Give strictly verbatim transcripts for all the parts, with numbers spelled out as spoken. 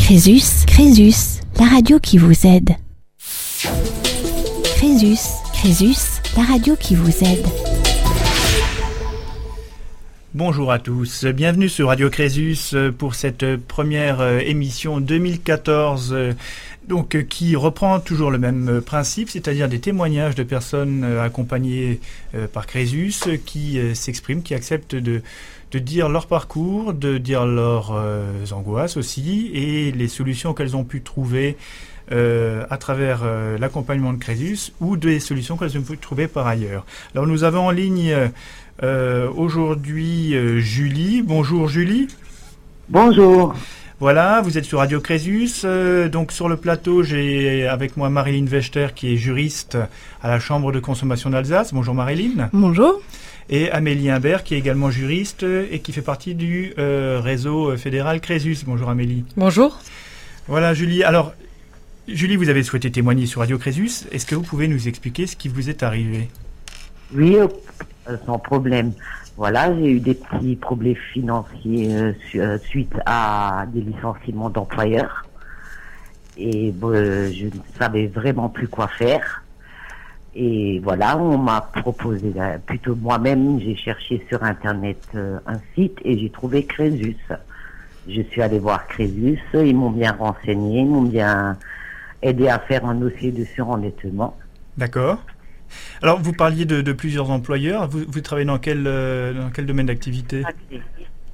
Crésus, Crésus, la radio qui vous aide. Crésus, Crésus, la radio qui vous aide. Bonjour à tous, bienvenue sur Radio Crésus pour cette première émission deux mille quatorze, donc qui reprend toujours le même principe, c'est-à-dire des témoignages de personnes accompagnées par Crésus qui s'expriment, qui acceptent de, de dire leur parcours, de dire leurs angoisses aussi et les solutions qu'elles ont pu trouver Euh, à travers euh, l'accompagnement de Crésus ou des solutions qu'elles ont pu trouver par ailleurs. Alors nous avons en ligne euh, aujourd'hui euh, Julie. Bonjour Julie. Bonjour. Voilà, vous êtes sur Radio Crésus. Euh, donc sur le plateau, j'ai avec moi Marilyn Wechter qui est juriste à la Chambre de consommation d'Alsace. Bonjour Marilyn. Bonjour. Et Amélie Imbert qui est également juriste et qui fait partie du euh, réseau fédéral Crésus. Bonjour Amélie. Bonjour. Voilà Julie. Alors Julie, vous avez souhaité témoigner sur Radio Crésus. Est-ce que vous pouvez nous expliquer ce qui vous est arrivé ? Oui, euh, sans problème. Voilà, j'ai eu des petits problèmes financiers euh, su- euh, suite à des licenciements d'employeurs. Et euh, je ne savais vraiment plus quoi faire. Et voilà, on m'a proposé, euh, plutôt moi-même, j'ai cherché sur Internet euh, un site et j'ai trouvé Crésus. Je suis allée voir Crésus, ils m'ont bien renseigné, ils m'ont bien aider à faire un dossier de surendettement. D'accord. Alors, vous parliez de, de plusieurs employeurs. Vous, vous travaillez dans quel, euh, dans quel domaine d'activité ? Là ?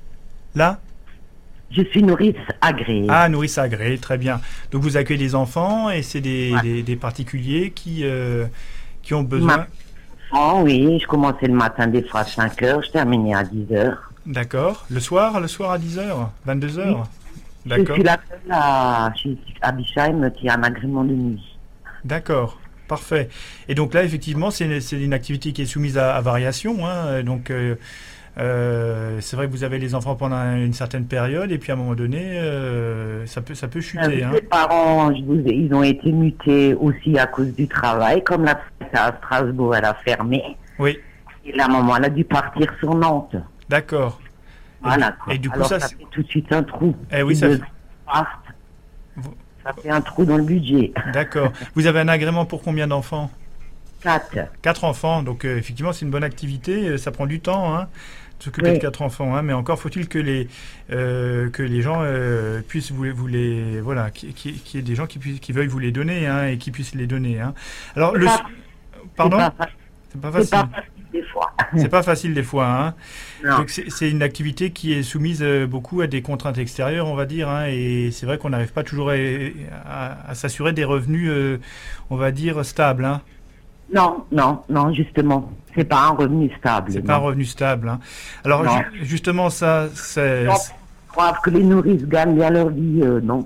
Je suis nourrice agréée. Ah, nourrice agréée, très bien. Donc, vous accueillez des enfants et c'est des, Ouais. des, des particuliers qui, euh, qui ont besoin... Oh, oui, je commençais le matin des fois à cinq heures, je terminais à dix heures. D'accord. Le soir Le soir à dix heures vingt-deux heures Oui. D'accord. Je suis la seule à, chez- à Bischheim qui a un agrément de nuit. D'accord. Parfait. Et donc là, effectivement, c'est une, c'est une activité qui est soumise à, à variation. Hein. Donc, euh, euh, c'est vrai que vous avez les enfants pendant une certaine période et puis à un moment donné, euh, ça peut, ça peut chuter. Euh, Hein. Les parents, je vous ai- ils ont été mutés aussi à cause du travail, comme la fête à Strasbourg, elle a fermé. Oui, Et la maman, elle a dû partir sur Nantes. d'accord. Et, Voilà, du- quoi. et du coup, Alors, ça, ça c'est- fait tout de suite un trou. Eh oui, Ils ça de- fait- partent, Vous- Ça fait un trou dans le budget. d'accord. Vous avez un agrément pour combien d'enfants ? Quatre. Quatre enfants. Donc, euh, effectivement, c'est une bonne activité. Euh, Ça prend du temps, hein, de s'occuper Oui. de quatre enfants. Hein, mais encore faut-il que les, euh, que les gens euh, puissent vous, les- vous les... Voilà, qu'il qu'il- qu'il y ait des gens qui, puissent, qui veuillent vous les donner hein, et qui puissent les donner. Hein. Alors, le... pas- Pardon ? C'est pas, C'est pas c'est facile. pas facile des fois. C'est pas facile des fois. Hein. Non. Donc c'est c'est une activité qui est soumise euh, beaucoup à des contraintes extérieures, on va dire. Hein, et c'est vrai qu'on n'arrive pas toujours à, à- à s'assurer des revenus, euh, on va dire, stables. Hein. non, non, non, justement. C'est pas un revenu stable. C'est pas un non. revenu stable. Hein. Alors Non. ju- justement, ça, c'est... Non, croire que les nourrices gagnent bien leur vie, euh, non.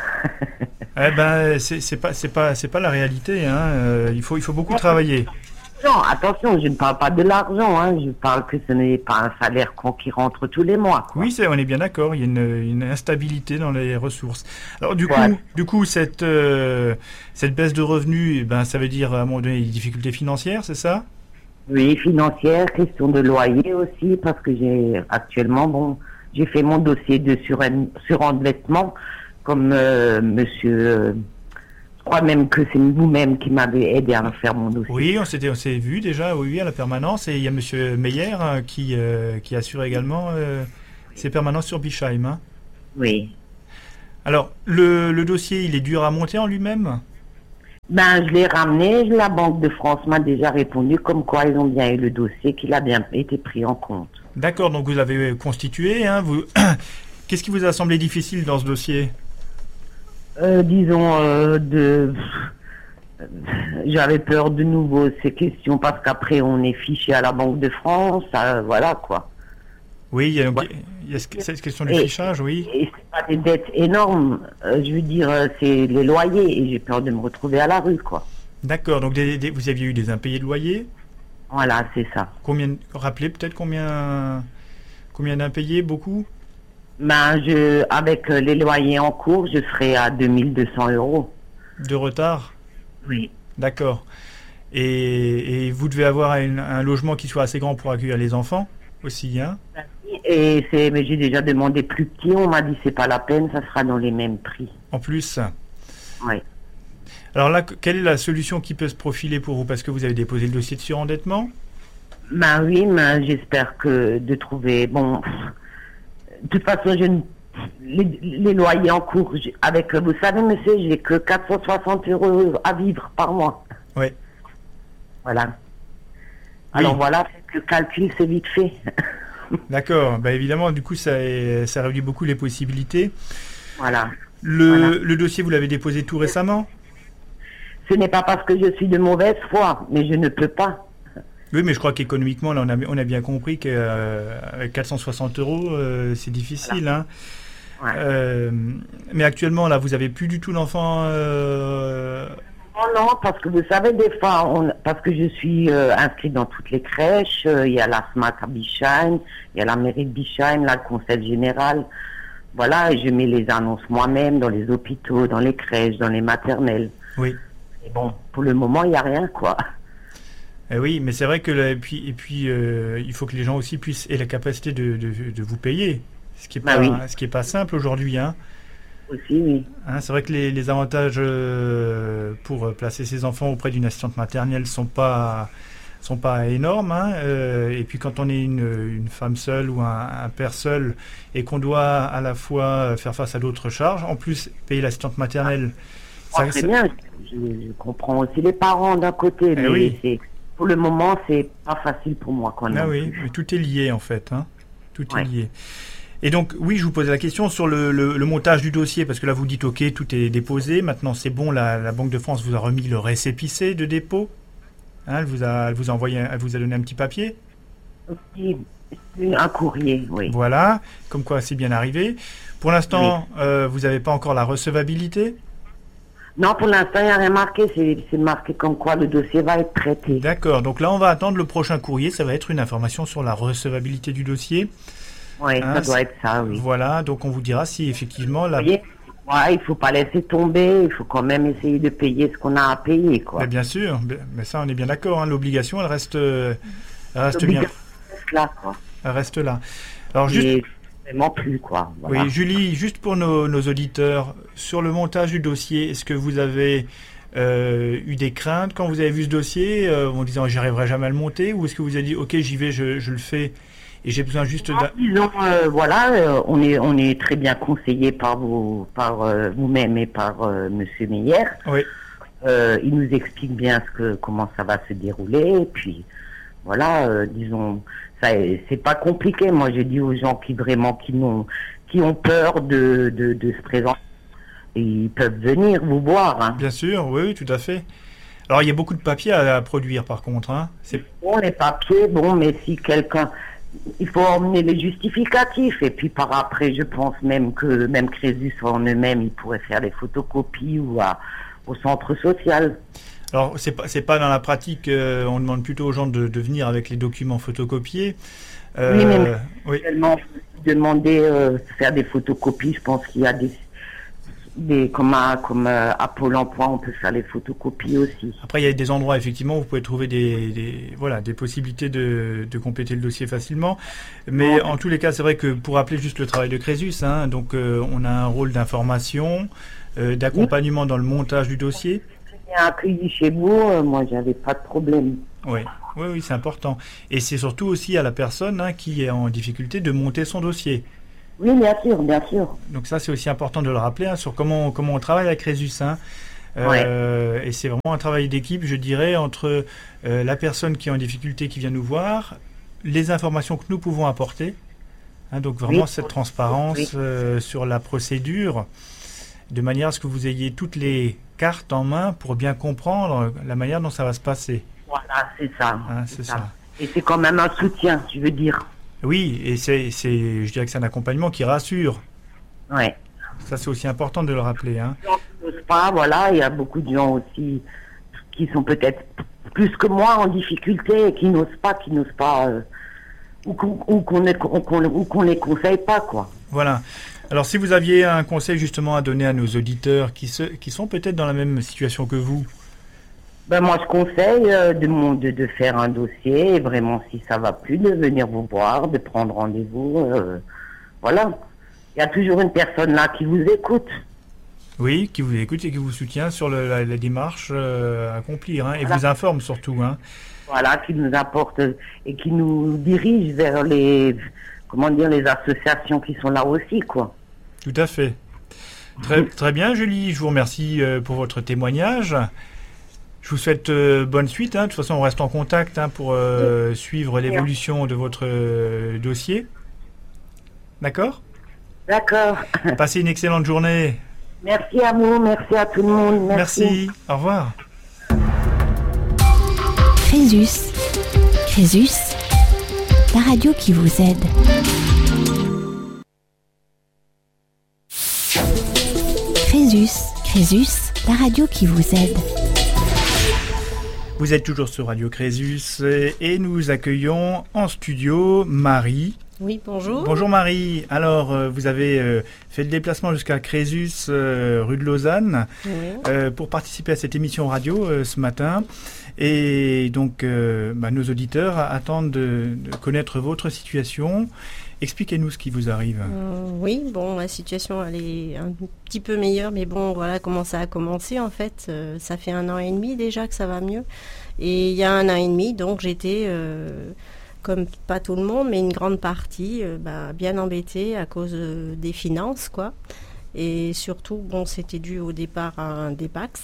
Eh ben, c'est c'est pas, c'est pas, c'est pas la réalité. Hein. Euh, il faut, il faut beaucoup travailler. Non, attention, je ne parle pas de l'argent, hein. Je parle que ce n'est pas un salaire con qui rentre tous les mois. quoi. Oui, c'est, on est bien d'accord. Il y a une, une instabilité dans les ressources. Alors du Voilà. coup, du coup, cette, euh, cette baisse de revenus, eh ben, ça veut dire à un moment donné des difficultés financières, c'est ça ? Oui, financière, question de loyer aussi, parce que j'ai actuellement, bon, j'ai fait mon dossier de suren- surendettement, comme euh, monsieur, euh, je crois même que c'est vous-même qui m'avez aidé à faire mon dossier. Oui, on s'était, on s'est vu déjà, oui, oui, à la permanence. Et il y a Monsieur Meyer hein, qui, euh, qui assure également euh, ses permanences sur Bischheim. Hein. Oui. Alors, le, le dossier, il est dur à monter en lui-même ? Ben, je l'ai ramené, la Banque de France m'a déjà répondu comme quoi ils ont bien eu le dossier, qu'il a bien été pris en compte. D'accord, donc vous l'avez constitué. Hein, vous... Qu'est-ce qui vous a semblé difficile dans ce dossier ? Euh, disons, euh, de... euh, j'avais peur de nouveau ces questions parce qu'après on est fiché à la Banque de France, ça, voilà quoi. Oui, il y a, donc, Ouais. il y a ce- cette question du Et- fichage, oui. Et c'est pas des dettes énormes, euh, je veux dire, euh, c'est les loyers et j'ai peur de me retrouver à la rue quoi. D'accord, donc des- des- vous aviez eu des impayés de loyer. Voilà, c'est ça. Combien, rappelez peut-être combien, combien d'impayés, beaucoup ? Ben, je, avec euh, les loyers en cours, je serai à deux mille deux cents euros. De retard ? Oui. D'accord. Et, et vous devez avoir une- un logement qui soit assez grand pour accueillir les enfants aussi, hein ? Et Et c'est, mais j'ai déjà demandé plus petit, on m'a dit c'est pas la peine, ça sera dans les mêmes prix. En plus. Oui. Alors là, quelle est la solution qui peut se profiler pour vous? Parce que vous avez déposé le dossier de surendettement? Ben oui, mais j'espère que de trouver, bon, de toute façon, je ne, les, les loyers en cours, j'ai- avec, vous savez, monsieur, j'ai que quatre cent soixante euros à vivre par mois. Oui. Voilà. Alors voilà, le calcul, c'est vite fait. D'accord. Bah, évidemment, du coup, ça, est- ça réduit beaucoup les possibilités. Voilà. Le, Voilà. le dossier, vous l'avez déposé tout récemment? Ce n'est pas parce que je suis de mauvaise foi, mais je ne peux pas. Oui, mais je crois qu'économiquement, là, on a, on a bien compris qu'avec quatre cent soixante euros, euh, c'est difficile. Hein. Ouais. Euh, mais actuellement, là, vous n'avez plus du tout d'enfants. euh, Non, non, parce que vous savez, des fois, on, parce que je suis euh, inscrite dans toutes les crèches, euh, il y a la SMAC à Bischheim, il y a la mairie de Bischheim, là, le conseil général. Voilà, et je mets les annonces moi-même dans les hôpitaux, dans les crèches, dans les maternelles. Oui. Et bon, pour le moment, il n'y a rien, quoi. Eh oui, mais c'est vrai que là, et puis, et puis euh, il faut que les gens aussi puissent aient la capacité de, de, de vous payer, ce qui est Bah pas, oui. ce qui est pas simple aujourd'hui. Hein. Aussi, oui. Hein, c'est vrai que les, les avantages euh, pour placer ses enfants auprès d'une assistante maternelle sont pas sont pas énormes. Hein. Euh, et puis quand on est une, une femme seule ou un, un père seul et qu'on doit à la fois faire face à d'autres charges, en plus payer l'assistante maternelle. Ah, très bien, je, je comprends aussi les parents d'un côté, mais oui. c'est, pour le moment, c'est pas facile pour moi. Quand Ah même. oui, mais tout est lié en fait. Hein. Tout Ouais. est lié. Et donc, oui, je vous posais la question sur le, le, le montage du dossier, parce que là, vous dites, OK, tout est déposé. Maintenant, c'est bon, la, la Banque de France vous a remis le récépissé de dépôt. Hein, elle, vous a, elle vous a envoyé, elle vous a donné un petit papier. Aussi, un courrier, oui. Voilà, comme quoi c'est bien arrivé. Pour l'instant, oui. euh, vous n'avez pas encore la recevabilité? Non, pour l'instant, il n'y a rien marqué. C'est, c'est marqué comme quoi le dossier va être traité. D'accord, donc là, on va attendre le prochain courrier. Ça va être une information sur la recevabilité du dossier. Oui, hein, ça doit être ça, oui. Voilà, donc on vous dira si effectivement... La... Vous voyez, ouais, il ne faut pas laisser tomber, il faut quand même essayer de payer ce qu'on a à payer, quoi. Mais bien sûr, mais ça on est bien d'accord, hein, l'obligation elle reste, elle reste bien. Reste là, quoi. Elle reste là. Alors juste... Vraiment plus, quoi. Voilà. Oui, Julie, juste pour nos, nos auditeurs, sur le montage du dossier, est-ce que vous avez euh, eu des craintes quand vous avez vu ce dossier, euh, en disant j'y arriverai jamais à le monter, ou est-ce que vous avez dit ok j'y vais, je, je le fais et j'ai besoin juste ah, disons, euh, voilà, euh, on est on est très bien conseillé par vous, par euh, vous-même et par euh, Monsieur Meyer. Oui. Euh, il nous explique bien ce que comment ça va se dérouler, et puis voilà, euh, disons, ça c'est pas compliqué. Moi, j'ai dit aux gens qui vraiment qui n'ont qui ont peur de de, de se présenter, ils peuvent venir vous voir. Hein. Bien sûr, oui, oui, tout à fait. Alors il y a beaucoup de papiers à, à produire, par contre. Hein. C'est... Bon, les papiers, bon, mais si quelqu'un il faut emmener les justificatifs, et puis par après, je pense même que même Crésus en eux-mêmes, ils pourraient faire des photocopies ou à, au centre social. Alors, c'est pas, c'est pas dans la pratique, euh, on demande plutôt aux gens de, de venir avec les documents photocopiés. Euh, oui, mais oui. Tellement demander euh, faire des photocopies, je pense qu'il y a des... Des, comme à, comme à, à Pôle emploi, on peut faire les photocopies aussi. Après, il y a des endroits, effectivement, où vous pouvez trouver des, des, voilà, des possibilités de, de compléter le dossier facilement. Mais oh. en tous les cas, c'est vrai que pour rappeler juste le travail de Crésus, hein, donc euh, on a un rôle d'information, euh, d'accompagnement oui. dans le montage du dossier. Bien accueilli chez vous, euh, moi, j'avais pas de problème. Oui, oui, oui, c'est important. Et c'est surtout aussi à la personne hein, qui est en difficulté de monter son dossier. Oui, bien sûr, bien sûr. Donc ça, c'est aussi important de le rappeler hein, sur comment, comment on travaille avec Crésus. Hein. Euh, ouais. Et c'est vraiment un travail d'équipe, je dirais, entre euh, la personne qui est en difficulté, qui vient nous voir, les informations que nous pouvons apporter. Hein, donc vraiment oui. cette transparence oui. euh, sur la procédure, de manière à ce que vous ayez toutes les cartes en main pour bien comprendre la manière dont ça va se passer. Voilà, c'est ça. Hein, c'est, c'est ça. ça. Et c'est quand même un soutien, je veux dire. Oui, et c'est, c'est, je dirais que c'est un accompagnement qui rassure. Ouais. Ça, c'est aussi important de le rappeler. Hein. Pas, voilà, il y a beaucoup de gens aussi qui sont peut-être plus que moi en difficulté et qui n'osent pas, qui n'osent pas, euh, ou qu'on, ou qu'on, ne, qu'on, ou qu'on les conseille pas, quoi. Voilà. Alors, si vous aviez un conseil justement à donner à nos auditeurs qui, se, qui sont peut-être dans la même situation que vous. Ben moi, je conseille euh, de, mon, de, de faire un dossier, et vraiment, si ça va plus, de venir vous voir, de prendre rendez-vous. Euh, voilà. Il y a toujours une personne là qui vous écoute. Oui, qui vous écoute et qui vous soutient sur le, la, la démarche euh, à accomplir, hein, et Voilà. vous informe surtout. Hein. Voilà, qui nous apporte et qui nous dirige vers les, comment dire, les associations qui sont là aussi, quoi. Tout à fait. Très, très bien, Julie. Je vous remercie euh, pour votre témoignage. Je vous souhaite euh, bonne suite. Hein. De toute façon, on reste en contact hein, pour euh, suivre l'évolution de votre euh, dossier. D'accord ? D'accord. Passez une excellente journée. Merci à vous, merci à tout le monde. Merci. Merci. Au revoir. Crésus. Crésus, la radio qui vous aide. Crésus. Crésus, la radio qui vous aide. Vous êtes toujours sur Radio Crésus et nous accueillons en studio Marie. Oui, bonjour. Bonjour Marie. Alors, euh, vous avez euh, fait le déplacement jusqu'à Crésus, euh, rue de Lausanne, Oui. euh, pour participer à cette émission radio euh, ce matin. Et donc, euh, bah, nos auditeurs attendent de, de connaître votre situation. Expliquez-nous ce qui vous arrive. Euh, oui, bon, ma situation, elle est un petit peu meilleure, mais bon, voilà comment ça a commencé, en fait. Euh, ça fait un an et demi déjà que ça va mieux. Et il y a un an et demi, donc j'étais, euh, comme pas tout le monde, mais une grande partie, euh, bah, bien embêtée à cause euh, des finances, quoi. Et surtout, bon, c'était dû au départ à un Dépax.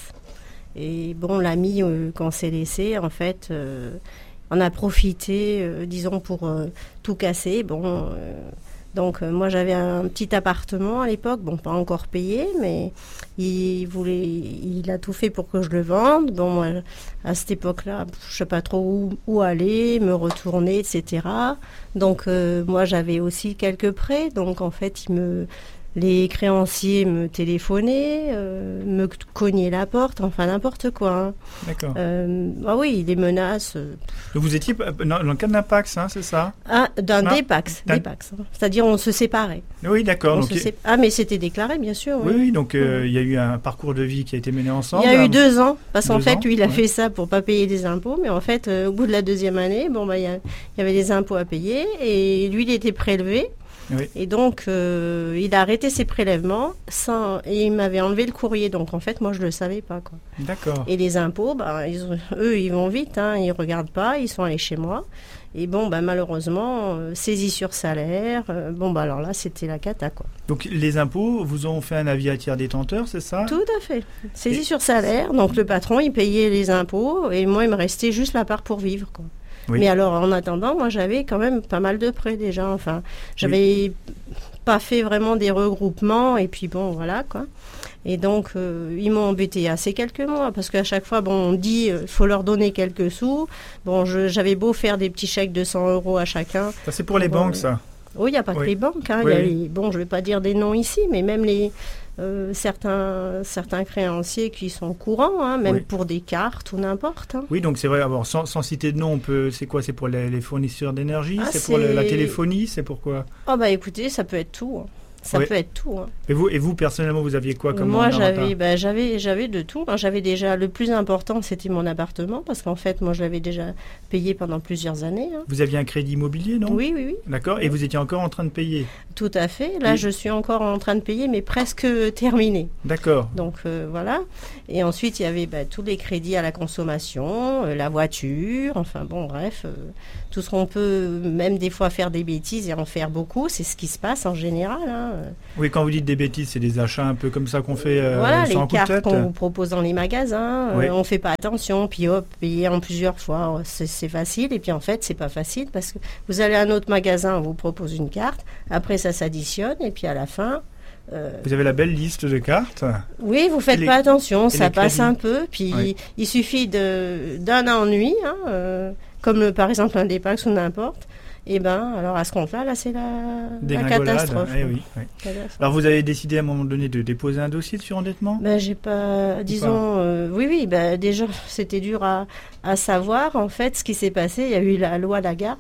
Et bon, l'ami euh, qu'on s'est laissé, en fait... Euh, on a profité, euh, disons, pour euh, tout casser. Bon, euh, donc euh, moi j'avais un petit appartement à l'époque, bon, pas encore payé, mais il voulait, il a tout fait pour que je le vende. Bon, moi, à cette époque-là, je sais pas trop où, où aller, me retourner, et cetera. Donc euh, moi j'avais aussi quelques prêts, donc en fait il me les créanciers me téléphonaient, euh, me cognaient la porte, enfin n'importe quoi. Hein. D'accord. Euh, ah oui, des menaces. Euh. Donc vous étiez dans le cadre d'un Pax, hein, c'est ça ? Ah, d'un Ah, Dépax, d'un- Dépax. Hein. C'est-à-dire on se séparait. Oui, d'accord. On Donc, se sé- Ah, mais c'était déclaré, bien sûr. oui, Oui. oui, donc euh, il y a eu un parcours de vie qui a été mené ensemble. Il y a eu hein. deux ans, parce qu'en Deux fait, ans, lui, il a ouais. fait ça pour pas payer des impôts, mais en fait, euh, au bout de la deuxième année, bon, bah, il y, a- il y avait des impôts à payer, et lui, il était prélevé, Oui. et donc, euh, il a arrêté ses prélèvements, sans, et il m'avait enlevé le courrier, donc en fait, moi, je le savais pas, quoi. D'accord. Et les impôts, bah, ils ont- eux, ils vont vite, hein, ils regardent pas, ils sont allés chez moi. Et bon, bah, malheureusement, euh, saisie sur salaire, euh, bon, bah, alors là, c'était la cata, quoi. Donc les impôts vous ont fait un avis à tiers détenteur, c'est ça ? Tout à fait. Saisie Et- sur salaire, donc le patron, il payait les impôts, et moi, il me restait juste la part pour vivre, quoi. Oui. Mais alors, en attendant, moi, j'avais quand même pas mal de prêts déjà, enfin, j'avais pas fait vraiment des regroupements, et puis bon, voilà, quoi. Et donc, euh, ils m'ont embêté assez quelques mois, parce qu'à chaque fois, bon, on dit, il faut leur donner quelques sous. Bon, je- j'avais beau faire des petits chèques de cent euros à chacun. Ça c'est pour les Bon, banques, ça. Oui, il n'y a pas Oui. que les banques. Hein, Oui, il y a oui. les- bon, je ne vais pas dire des noms ici, mais même les, euh, certains, certains créanciers qui sont courants, hein, même Oui. pour des cartes ou n'importe. Hein. Oui, donc c'est vrai. Alors, sans, sans citer de nom, on peut. C'est quoi ? C'est pour les, les fournisseurs d'énergie ? Ah, c'est pour le- la c'est- téléphonie ? C'est pourquoi ? Oh, bah écoutez, ça peut être tout. hein. Ça Oui. peut être tout. Hein. Et vous, et vous personnellement, vous aviez quoi comme Moi, mandat j'avais, bah, j'avais, j'avais de tout. hein. J'avais déjà, le plus important, c'était mon appartement, parce qu'en fait, moi, je l'avais déjà payé pendant plusieurs années. hein. Vous aviez un crédit immobilier, non ? Oui, oui, oui, D'accord. Et vous étiez encore en train de payer. tout à fait. Là, Oui. je suis encore en train de payer, mais presque terminé. D'accord. Donc euh, voilà. Et ensuite, il y avait bah, tous les crédits à la consommation, euh, la voiture, enfin bon, bref, euh, tout ce qu'on peut, même des fois faire des bêtises et en faire beaucoup, c'est ce qui se passe en général. hein. Oui, quand vous dites des bêtises, c'est des achats un peu comme ça qu'on fait euh, voilà, sans les un coup de cartes tête. qu'on vous propose dans les magasins, euh, Oui. on fait pas attention, puis hop, payer en plusieurs fois, oh, c'est c'est facile. Et puis en fait, c'est pas facile parce que vous allez à un autre magasin, on vous propose une carte, après ça s'additionne, et puis à la fin... euh, Vous avez la belle liste de cartes. Oui, vous faites Et les- pas attention, et ça les passe crédits. un peu, puis Oui. il suffit de, d'un ennui, hein, euh, comme le- par exemple un Dépax ou n'importe, et ben alors à ce compte-là, là c'est la, la Dégringolade. catastrophe. Eh quoi. oui, oui. Catastrophe. Alors vous avez décidé à un moment donné de déposer un dossier de surendettement ? Ben, j'ai pas, disons, euh, oui, oui, ben, déjà c'était dur à, à savoir en fait ce qui s'est passé. Il y a eu la loi Lagarde, hein.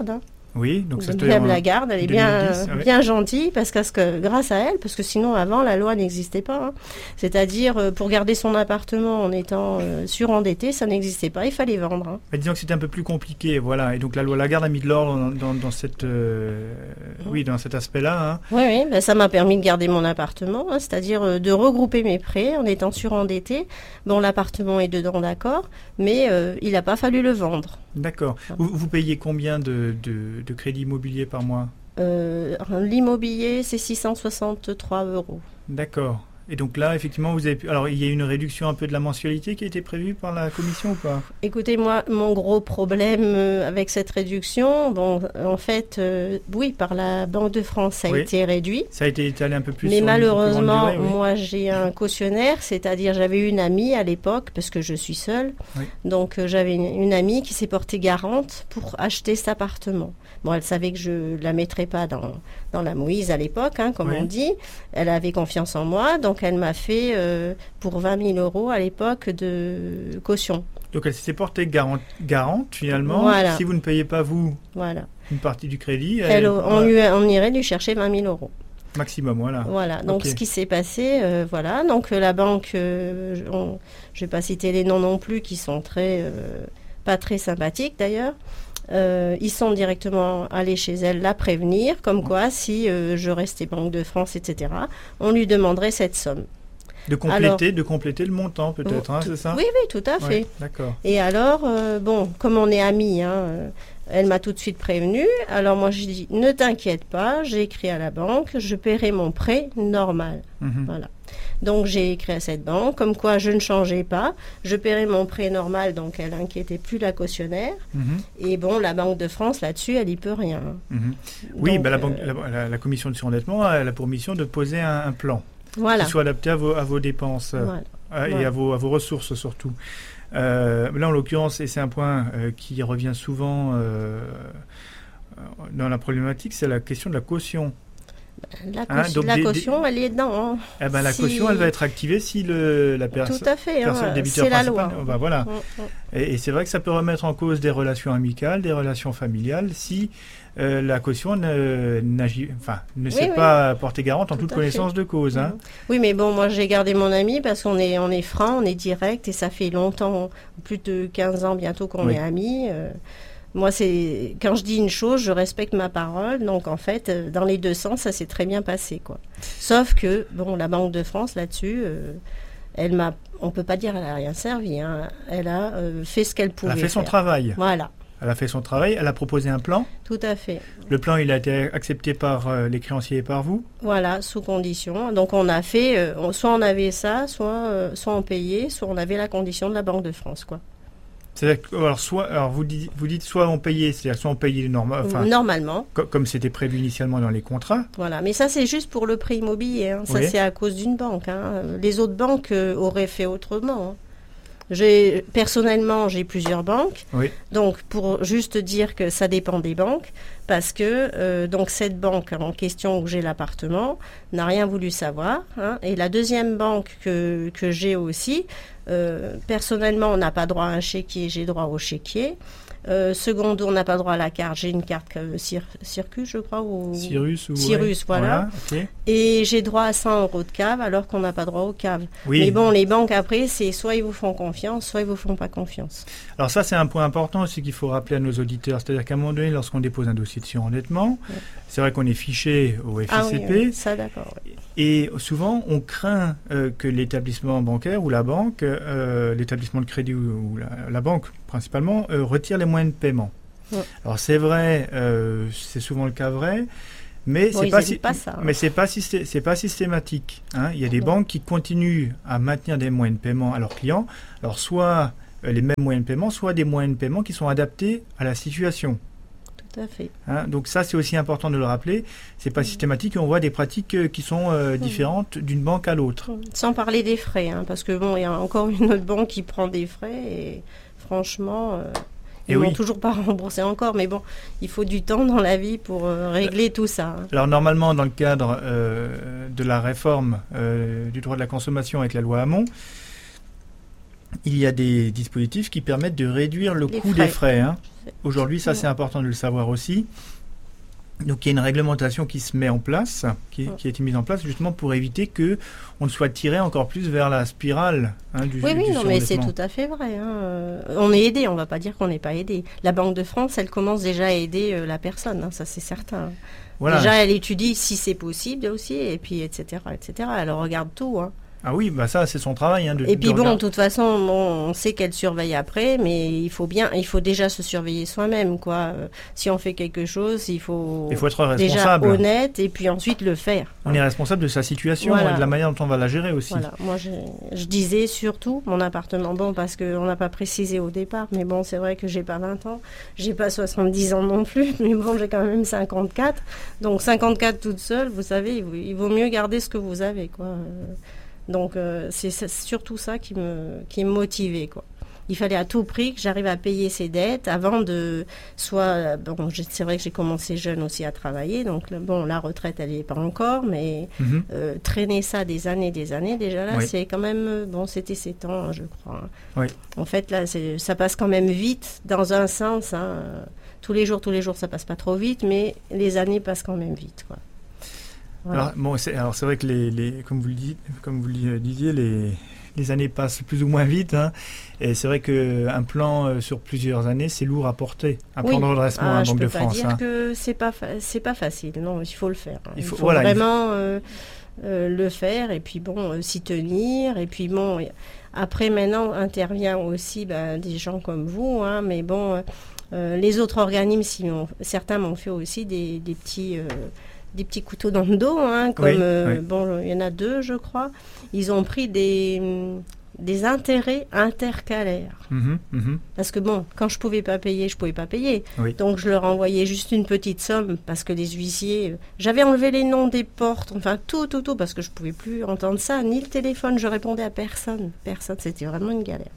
Oui, donc ça Madame Lagarde, elle est bien, ouais. bien gentille parce que, parce que grâce à elle, parce que sinon avant la loi n'existait pas. Hein. C'est-à-dire euh, pour garder son appartement en étant euh, surendetté, ça n'existait pas, il fallait vendre. Hein. Mais disons que c'était un peu plus compliqué, voilà. Et donc la loi Lagarde a mis de l'ordre dans, dans, dans cette, euh, mmh. oui, dans cet aspect-là. Hein. Oui, oui, ben ça m'a permis de garder mon appartement, hein, c'est-à-dire euh, de regrouper mes prêts en étant surendetté. Bon, l'appartement est dedans, d'accord, mais euh, il n'a pas fallu le vendre. D'accord. Vous, vous payez combien de, de, de crédit immobilier par mois ? euh, L'immobilier, c'est six cent soixante-trois euros. D'accord. Et donc là, effectivement, vous avez pu... Alors, il y a une réduction un peu de la mensualité qui a été prévue par la commission ou pas ? Écoutez, moi, mon gros problème euh, avec cette réduction, bon, en fait, euh, oui, par la Banque de France, ça a oui. été réduit. Ça a été étalé un peu plus. Mais sur malheureusement, durée, oui. moi, j'ai un cautionnaire, c'est-à-dire j'avais une amie à l'époque, parce que je suis seule. Oui. Donc, euh, j'avais une, une amie qui s'est portée garante pour acheter cet appartement. Bon, elle savait que je ne la mettrais pas dans, dans la mouise à l'époque, hein, comme oui. on dit. Elle avait confiance en moi, donc elle m'a fait euh, pour vingt mille euros à l'époque de caution. Donc elle s'est portée garante, garante finalement. Voilà. Si vous ne payez pas vous voilà. une partie du crédit, elle, elle, on, voilà. lui, on irait lui chercher vingt mille euros. Maximum, voilà. Voilà, donc okay. ce qui s'est passé, euh, voilà, donc euh, la banque, euh, on, je ne vais pas citer les noms non plus, qui sont très, euh, pas très sympathiques d'ailleurs. Euh, ils sont directement allés chez elle la prévenir, comme quoi si euh, je restais Banque de France, et cetera, on lui demanderait cette somme. De compléter, alors, de compléter le montant peut-être, hein, tout, c'est ça ? Oui, oui, tout à fait. Ouais, d'accord. Et alors, euh, bon, comme on est amis, hein, euh, elle m'a tout de suite prévenue. Alors moi, je dis, ne t'inquiète pas, j'ai écrit à la banque, je paierai mon prêt normal. Mm-hmm. Voilà. Donc j'ai écrit à cette banque, comme quoi je ne changeais pas, je paierai mon prêt normal, donc elle n'inquiétait plus la cautionnaire. Mm-hmm. Et bon, la Banque de France, là-dessus, elle n'y peut rien. Mm-hmm. Oui, donc, bah, la, banque, euh, la, la, la commission de surendettement, elle a pour mission de poser un, un plan voilà. qui soit adapté à vos, à vos dépenses voilà. euh, et voilà. à, vos, à vos ressources surtout. Euh, là, en l'occurrence, et c'est un point euh, qui revient souvent euh, dans la problématique, c'est la question de la caution. La, caution, hein, donc la des, caution des... elle est dedans. Hein. Eh ben, la si... caution, elle va être activée si le, la personne... Tout à fait, hein, c'est la loi. Ben, voilà. Mmh, mmh. Et, et c'est vrai que ça peut remettre en cause des relations amicales, des relations familiales, si euh, la caution ne, enfin, ne oui, s'est oui. pas portée garante en Tout toute connaissance fait. de cause. Hein. Mmh. Oui, mais bon, moi j'ai gardé mon ami parce qu'on est, on est franc, on est direct, et ça fait longtemps, plus de quinze ans bientôt qu'on oui. est amis. Euh, Moi, c'est quand je dis une chose, je respecte ma parole. Donc, en fait, dans les deux sens, ça s'est très bien passé, quoi. Sauf que, bon, la Banque de France, là-dessus, euh, elle m'a, on peut pas dire qu'elle a rien servi. Hein. Elle a euh, fait ce qu'elle pouvait. Elle a fait son faire. travail. Voilà. Elle a fait son travail. Elle a proposé un plan. Tout à fait. Le plan, il a été accepté par euh, les créanciers et par vous. Voilà, sous condition. Donc, on a fait, euh, soit on avait ça, soit, euh, soit on payait, soit on avait la condition de la Banque de France, quoi. C'est-à-dire que, alors, soit, alors vous, dites, vous dites soit on payait, c'est-à-dire soit on payait norma, enfin, normalement, co- comme c'était prévu initialement dans les contrats. Voilà, mais ça c'est juste pour le prêt immobilier, hein. Ça oui. c'est à cause d'une banque. Hein. Les autres banques euh, auraient fait autrement. Hein. J'ai, personnellement, j'ai plusieurs banques, oui. donc pour juste dire que ça dépend des banques, parce que euh, donc cette banque en question où j'ai l'appartement n'a rien voulu savoir, hein, et la deuxième banque que, que j'ai aussi, euh, personnellement, on n'a pas droit à un chéquier, j'ai droit au chéquier. Euh, secondo, on n'a pas droit à la carte. J'ai une carte euh, Cir- Circus, je crois. Ou... Cyrus. Ou Cyrus, ouais. voilà. voilà okay. Et j'ai droit à cent euros de cave, alors qu'on n'a pas droit aux caves. Oui. Mais bon, les banques, après, c'est soit ils vous font confiance, soit ils vous font pas confiance. Alors ça, c'est un point important aussi qu'il faut rappeler à nos auditeurs. C'est-à-dire qu'à un moment donné, lorsqu'on dépose un dossier de surendettement, ouais. c'est vrai qu'on est fiché au F I C P. Ah oui, oui. Ça, d'accord. Oui. Et souvent, on craint euh, que l'établissement bancaire ou la banque, euh, l'établissement de crédit ou, ou la, la banque principalement, euh, retire les moyens de paiement. Ouais. Alors c'est vrai, euh, c'est souvent le cas vrai, mais bon, c'est pas, si, pas ça. Hein. Mais c'est pas systé- c'est pas systématique. Hein. Il y a des non. banques qui continuent à maintenir des moyens de paiement à leurs clients. Alors soit euh, les mêmes moyens de paiement, soit des moyens de paiement qui sont adaptés à la situation. Tout à fait. Hein, donc ça, c'est aussi important de le rappeler. C'est pas mmh. systématique et on voit des pratiques euh, qui sont euh, différentes mmh. d'une banque à l'autre. Sans parler des frais, hein, parce que bon, il y a encore une autre banque qui prend des frais et franchement, euh, ils ne oui. m'ont toujours pas remboursé encore. Mais bon, il faut du temps dans la vie pour euh, régler tout ça. Hein. Alors normalement, dans le cadre euh, de la réforme euh, du droit de la consommation avec la loi Hamon, il y a des dispositifs qui permettent de réduire le les coût frais. des frais. Hein. Aujourd'hui, ça, c'est important de le savoir aussi. Donc il y a une réglementation qui se met en place, qui, qui a été mise en place justement pour éviter que on ne soit tiré encore plus vers la spirale hein, du Oui, du oui, non, mais c'est surendettement. tout à fait vrai. hein. Euh, On est aidé, on ne va pas dire qu'on n'est pas aidé. La Banque de France, elle commence déjà à aider euh, la personne, hein, ça c'est certain. Voilà. Déjà, elle étudie si c'est possible aussi, et puis et cetera, et cetera. Elle regarde tout. Hein. Ah oui, bah ça c'est son travail. Hein, de, Et de puis bon, de regarder. toute façon, bon, on sait qu'elle surveille après, mais il faut bien, il faut déjà se surveiller soi-même, quoi. Euh, Si on fait quelque chose, il faut, Il faut être déjà responsable. honnête et puis ensuite le faire. On est responsable de sa situation Voilà. et de la manière dont on va la gérer aussi. Voilà, moi je, je disais surtout mon appartement, bon parce qu'on n'a pas précisé au départ, mais bon c'est vrai que j'ai pas vingt ans, j'ai pas soixante-dix ans non plus, mais bon j'ai quand même cinquante-quatre, donc cinquante-quatre toute seule, vous savez, il vaut, il vaut mieux garder ce que vous avez quoi. Euh, Donc euh, c'est c'est surtout ça qui me, qui me motivait quoi. Il fallait à tout prix que j'arrive à payer ces dettes avant de soit bon j'ai- c'est vrai que j'ai commencé jeune aussi à travailler donc le- bon la retraite elle n'y est pas encore mais Mhm. euh, traîner ça des années des années déjà là Oui. c'est quand même euh, bon c'était sept ans hein, je crois. Oui. En fait là c'est, ça passe quand même vite dans un sens hein, euh, tous les jours tous les jours ça passe pas trop vite mais les années passent quand même vite quoi. Voilà. Alors, bon, c'est, alors c'est vrai que les, les, comme vous le dites, comme vous le disiez, les, les années passent plus ou moins vite. Hein, et c'est vrai qu'un plan euh, sur plusieurs années, c'est lourd à porter. Un Oui. plan de redressement Ah, à je Banque peux de pas France. dire Hein. que c'est pas fa- c'est pas facile. Non, il faut le faire. hein. Il Il faut- faut, voilà, il faut- vraiment euh, euh, le faire et puis bon euh, s'y tenir et puis bon et après maintenant intervient aussi ben, des gens comme vous hein, mais bon euh, euh, les autres organismes si m'ont- certains m'ont fait aussi des, des petits euh, des petits couteaux dans le dos hein, comme Oui, euh, oui. bon il y en a deux je crois ils ont pris des des intérêts intercalaires. Mhm, mhm. Parce que bon, quand je pouvais pas payer, je pouvais pas payer. Oui. Donc je leur envoyais juste une petite somme parce que les huissiers, euh, j'avais enlevé les noms des portes, enfin tout, tout, tout, parce que je pouvais plus entendre ça, ni le téléphone, je répondais à personne, personne, c'était vraiment une galère.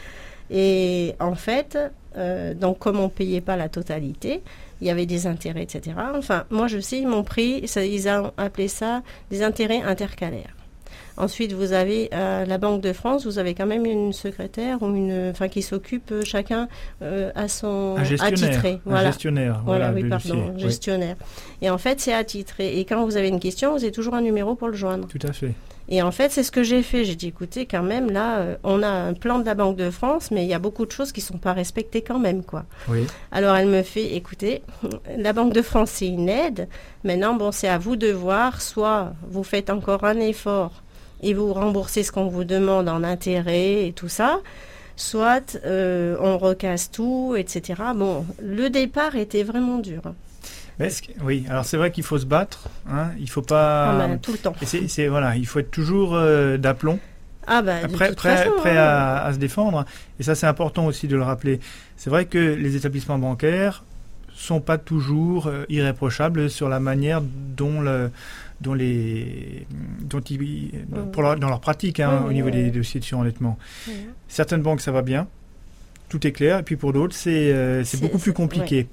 Et en fait, euh, donc comme on payait pas la totalité, il y avait des intérêts, et cetera. Enfin, moi je sais, ils m'ont pris, ça, ils ont appelé ça des intérêts intercalaires. Ensuite, vous avez euh, la Banque de France, vous avez quand même une secrétaire ou une, enfin, qui s'occupe euh, chacun euh, à son Un gestionnaire. attitré. Un Voilà. gestionnaire. Voilà, Voilà, oui, de pardon, dossier. Oui, gestionnaire. Et en fait, c'est attitré. Et quand vous avez une question, vous avez toujours un numéro pour le joindre. tout à fait. Et en fait, c'est ce que j'ai fait. J'ai dit, écoutez, quand même, là, euh, on a un plan de la Banque de France, mais il y a beaucoup de choses qui ne sont pas respectées quand même, quoi. Oui. Alors, elle me fait, écoutez, la Banque de France, c'est une aide. Maintenant, bon, c'est à vous de voir. Soit vous faites encore un effort et vous remboursez ce qu'on vous demande en intérêt et tout ça. Soit euh, on recasse tout, et cetera. Bon, le départ était vraiment dur. hein. Mais est-ce que- oui, alors c'est vrai qu'il faut se battre. Hein, il faut pas. Ah, ben, tout le temps. Et c'est, c'est- voilà, il faut être toujours euh, d'aplomb. Ah bah, de Prêt, toute prêt, façon, prêt hein. à, à se défendre. Et ça, c'est important aussi de le rappeler. C'est vrai que les établissements bancaires sont pas toujours euh, irréprochables sur la manière dont le dont les dont ils, Mhm. pour leur- dans leur pratique hein, Oui, au niveau oui, des oui. dossiers de surendettement. Mhm. Certaines banques ça va bien, tout est clair, et puis pour d'autres c'est euh, c'est C'est- beaucoup plus c'est- compliqué.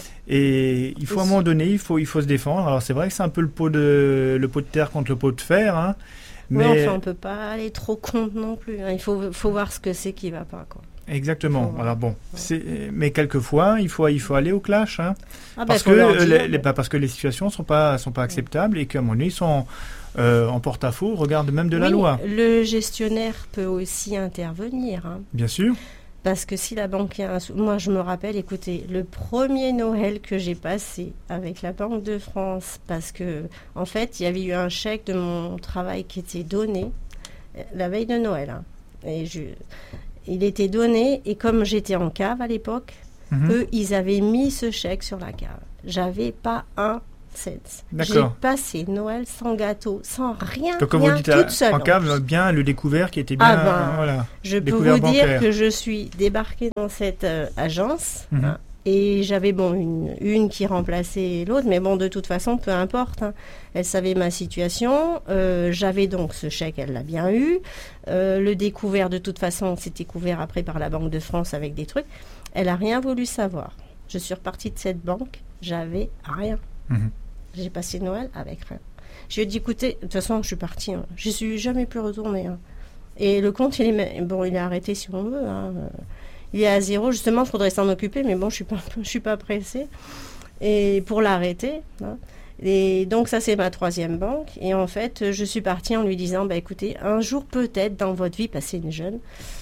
Et il faut à un Aussi. moment donné, il faut il faut se défendre. Alors c'est vrai que c'est un peu le pot de le pot de terre contre le pot de fer, hein, Mais mais enfin, on peut pas aller trop contre non plus. hein. Il faut, faut voir ce que c'est qui va pas, quoi. exactement. Faut- Alors bon, c'est mais quelquefois il faut il faut aller au clash, hein. Ah, Parce faut que, leur euh, dire, les, les- mais- bah, parce que les situations ne sont pas, sont pas acceptables et qu'à un moment donné, ils sont euh, en porte-à-faux au regard de même de la Oui, loi. Le gestionnaire peut aussi intervenir. hein. Bien sûr. Parce que si la banque a un sou- moi je me rappelle, écoutez, le premier Noël que j'ai passé avec la Banque de France, parce que en fait il y avait eu un chèque de mon travail qui était donné euh, la veille de Noël. hein. Et je, il était donné et comme j'étais en cave à l'époque, Mhm. eux ils avaient mis ce chèque sur la cave. J'avais pas un cent. J'ai D'accord. passé Noël sans gâteau, sans rien, Donc, comme rien vous dites, à- toute seule. en en cave, plus. bien le découvert qui était bien. Ah ben, euh, voilà. Je peux découvert vous bancaire. dire que je suis débarquée dans cette euh, agence Mhm. hein, et j'avais bon une, une qui remplaçait l'autre, mais bon de toute façon peu importe. hein. Elle savait ma situation. euh, j'avais donc ce chèque, elle l'a bien eu. Euh, le découvert de toute façon, c'était couvert après par la Banque de France avec des trucs. Elle a rien voulu savoir. Je suis repartie de cette banque, j'avais rien. Mhm. J'ai passé Noël avec rien. Je lui ai dit, écoutez, de toute façon, je suis partie. Hein. Je suis jamais plus retournée. hein. Et le compte, il est, bon, il est arrêté si on veut. hein. Il est à zéro. Justement, il faudrait s'en occuper, mais bon, je suis pas, je suis pas pressée. et pour l'arrêter. Hein. Et donc ça c'est ma troisième banque. Et en fait, je suis partie en lui disant, bah écoutez, un jour peut-être dans votre vie, parce que c'est une jeune,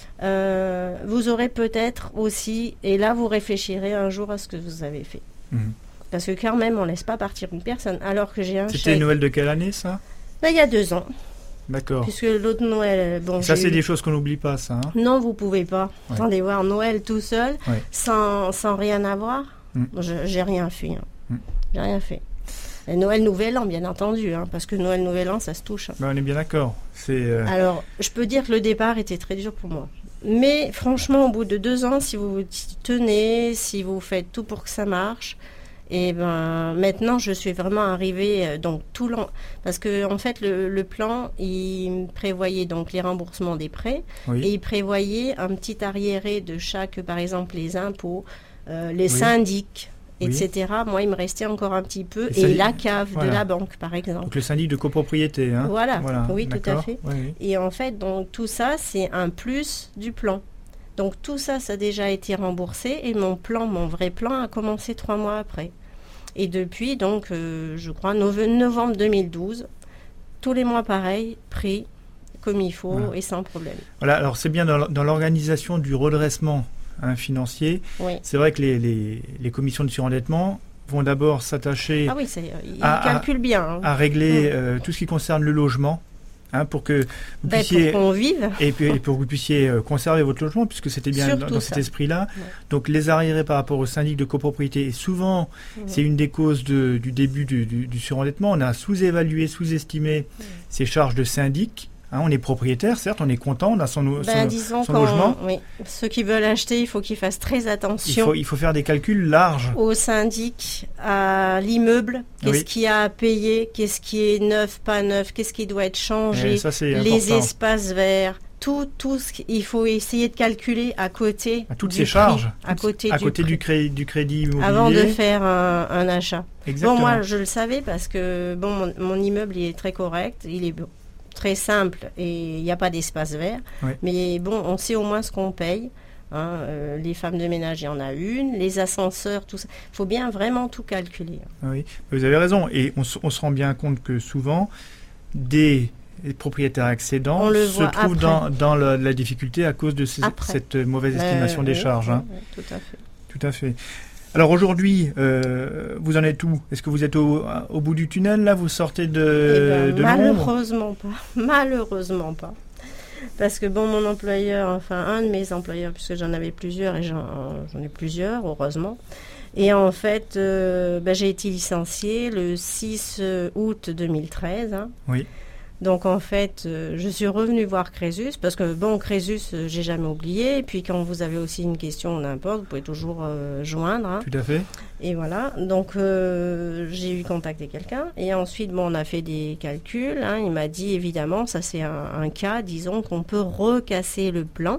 euh, vous aurez peut-être aussi, et là vous réfléchirez un jour à ce que vous avez fait. Mmh. Parce que quand même, on ne laisse pas partir une personne, alors que j'ai un C'était Noël de quelle année, ça? Là, il y a deux ans. D'accord. Puisque l'autre Noël... Bon, ça, c'est eu... des choses qu'on n'oublie pas, ça. Hein? Non, vous ne pouvez pas. Ouais. Attendez voir Noël tout seul, ouais. sans, sans rien avoir. Mm. Je j'ai rien fait. Hein. Mm. J'ai rien fait. Et Noël, Nouvel An, bien entendu, hein, parce que Noël, Nouvel An, ça se touche. Hein. Ben, on est bien d'accord. C'est, euh... Alors, je peux dire que le départ était très dur pour moi. Mais franchement, au bout de deux ans, si vous vous tenez, si vous faites tout pour que ça marche... Et ben maintenant, je suis vraiment arrivée euh, donc tout l'an parce que en fait le, le plan il prévoyait donc les remboursements des prêts oui. et il prévoyait un petit arriéré de chaque, par exemple les impôts, euh, les oui. syndics, oui. et cetera. Moi, il me restait encore un petit peu les et syndic... la cave voilà. de la banque, par exemple. Donc le syndic de copropriété, hein. Voilà. voilà. Oui, D'accord. tout à fait. Oui, oui. Et en fait, donc tout ça, c'est un plus du plan. Donc tout ça, ça a déjà été remboursé et mon plan, mon vrai plan, a commencé trois mois après. Et depuis, donc, euh, je crois, novembre deux mille douze, tous les mois pareil, pris comme il faut voilà. et sans problème. Voilà, alors c'est bien dans, dans l'organisation du redressement hein, financier. Oui. C'est vrai que les, les, les commissions de surendettement vont d'abord s'attacher ah oui, c'est, ils à, calculent bien, hein. à régler mmh. euh, tout ce qui concerne le logement. Hein, pour que vous ben, puissiez pour qu'on vive. Et, puis, et pour que vous puissiez euh, conserver votre logement, puisque c'était bien Surtout dans, dans cet esprit-là. Ouais. Donc les arriérés par rapport au syndic de copropriété, et souvent ouais. c'est une des causes de, du début du, du, du surendettement. On a sous-évalué, sous-estimé ouais. ces charges de syndic. Hein, on est propriétaire, certes, on est content, on a son, ben, son, disons son logement. Oui. Ceux qui veulent acheter, il faut qu'ils fassent très attention. Il faut, il faut faire des calculs larges. Au syndic, à l'immeuble, qu'est-ce oui. qu'il y a à payer, qu'est-ce qui est neuf, pas neuf, qu'est-ce qui doit être changé, ça, les important. espaces verts. Tout, tout ce qu'il faut essayer de calculer à côté à toutes du ces prix, charges, à côté, à du, côté prix. du, crédit, du crédit immobilier. Avant de faire un, un achat. Exactement. Bon, moi, je le savais parce que bon, mon, mon immeuble il est très correct, il est très simple et il n'y a pas d'espace vert. Oui. Mais bon, on sait au moins ce qu'on paye. Hein, euh, les femmes de ménage, il y en a une. Les ascenseurs, tout ça. Il faut bien vraiment tout calculer. Oui, vous avez raison. Et on, on se rend bien compte que souvent, des... les propriétaires accédants se trouvent dans, dans la, la difficulté à cause de ces, cette mauvaise estimation euh, des oui, charges. Oui, hein. oui, tout à fait. Tout à fait. Alors aujourd'hui, euh, vous en êtes où? Est-ce que vous êtes au, au bout du tunnel, là? Vous sortez de, eh ben, de malheureusement pas. Malheureusement pas. Parce que bon, mon employeur, enfin un de mes employeurs, puisque j'en avais plusieurs, et j'en, j'en ai plusieurs, heureusement. Et en fait, euh, ben, j'ai été licenciée le six août deux mille treize. Hein. Oui. Donc en fait, euh, je suis revenue voir Crésus, parce que bon, Crésus, euh, j'ai jamais oublié. Et puis quand vous avez aussi une question, n'importe, vous pouvez toujours euh, joindre. Hein. Tout à fait. Et voilà, donc euh, j'ai eu contacté quelqu'un. Et ensuite, bon, on a fait des calculs. Hein. Il m'a dit, évidemment, ça c'est un, un cas, disons, qu'on peut recasser le plan.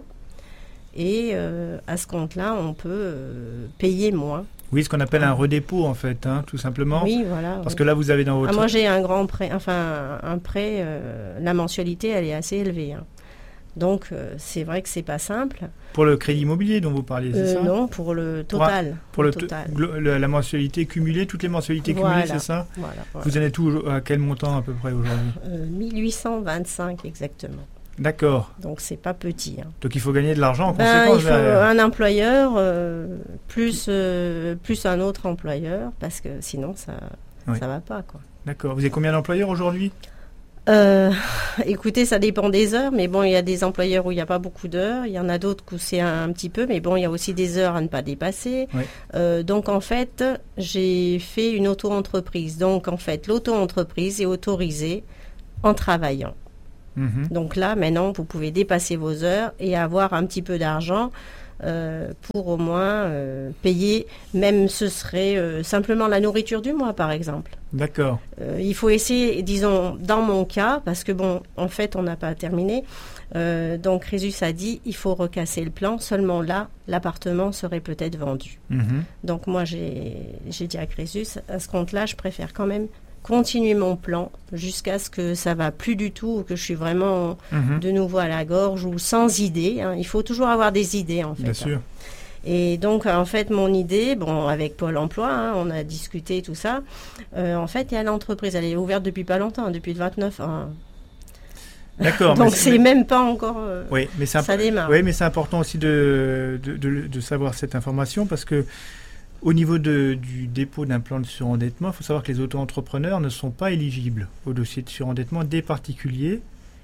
Et euh, à ce compte-là, on peut euh, payer moins. Oui, ce qu'on appelle un redépôt, en fait, hein, tout simplement. Oui, voilà. Parce oui. que là, vous avez dans votre... Ah, moi, j'ai un grand prêt. Enfin, un prêt, euh, la mensualité, elle est assez élevée. Hein. Donc, euh, c'est vrai que c'est pas simple. Pour le crédit immobilier dont vous parliez, c'est euh, ça? Non, pour le total. Pour, pour le, le total. T- le, la mensualité cumulée, toutes les mensualités voilà. cumulées, c'est ça? Voilà, voilà. Vous en êtes où, à quel montant, à peu près, aujourd'hui? euh, mille huit cent vingt-cinq, exactement. D'accord. Donc c'est pas petit. Hein. Donc il faut gagner de l'argent en ben, conséquence. Il faut derrière. un employeur euh, plus euh, plus un autre employeur parce que sinon ça oui. ça va pas quoi. D'accord. Vous avez combien d'employeurs aujourd'hui? euh, Écoutez, ça dépend des heures, mais bon, il y a des employeurs où il n'y a pas beaucoup d'heures, il y en a d'autres où c'est un, un petit peu, mais bon, il y a aussi des heures à ne pas dépasser. Oui. Euh, donc en fait, j'ai fait une auto-entreprise. Donc en fait, l'auto-entreprise est autorisée en travaillant. Mmh. Donc là, maintenant, vous pouvez dépasser vos heures et avoir un petit peu d'argent euh, pour au moins euh, payer, même ce serait euh, simplement la nourriture du mois, par exemple. D'accord. Euh, il faut essayer, disons, dans mon cas, parce que bon, en fait, on n'a pas terminé. Euh, donc, Crésus a dit, il faut recasser le plan. Seulement là, l'appartement serait peut-être vendu. Mmh. Donc moi, j'ai, j'ai dit à Crésus, à ce compte-là, je préfère quand même continuer mon plan jusqu'à ce que ça va plus du tout ou que je suis vraiment mmh. de nouveau à la gorge ou sans idée. Hein. Il faut toujours avoir des idées en fait. Bien sûr. Hein. Et donc, en fait, mon idée, bon, avec Pôle emploi, hein, on a discuté tout ça. Euh, en fait, il y a l'entreprise, elle est ouverte depuis pas longtemps, depuis le vingt-neuf. Hein. D'accord. Donc, mais c'est mais, même pas encore. Euh, oui, mais c'est ça imp- démarre. Oui, mais c'est important aussi de, de, de, de savoir cette information parce que au niveau de, du dépôt d'un plan de surendettement, il faut savoir que les auto-entrepreneurs ne sont pas éligibles au dossier de surendettement des particuliers.